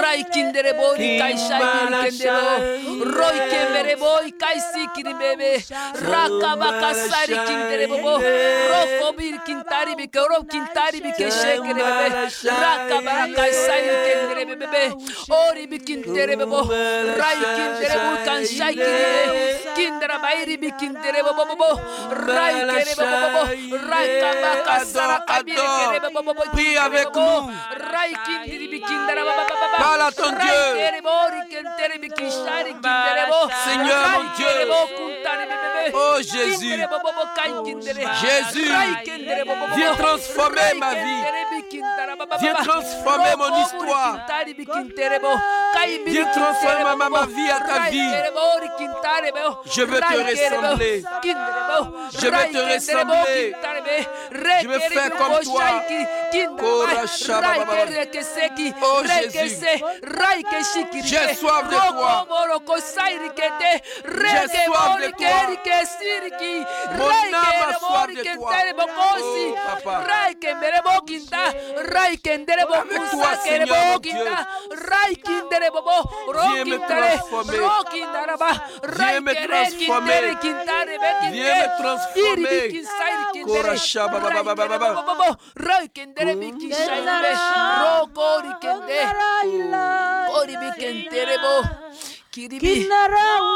Rai kindere bori kai shai kindero. Roi kembere boy kai sikiri bebe. Raka baka sari kindere bobo. Roko bir kintari bike ro kintari bike shekere bebe. Raka baka sari kindere bebe. Ori bikintere bebo. Rai kindere boy kan shai kiri. Kindera bairi bikindere bobo. Rai kere bobo. Rai kabaka sara kabir kere bobo. Prie avec nous. Rai kindiri bikindera baba. Parle à ton Dieu. Seigneur mon Dieu. Oh Jésus. Jésus. Viens transformer ma vie. Viens transformer mon histoire. Viens transformer ma vie à ta vie. Je veux te ressembler. Je veux te ressembler. Je veux faire comme toi. Oh Jésus. J'ai soif de toi. J'ai soif de toi. Mon âme a soif de toi. Oh papa. Avec toi, Seigneur mon Dieu. Viens me transformer. Viens me transformer. Viens me transformer. Korasha baba baba baba. Ori bikendere bo. Kiribi.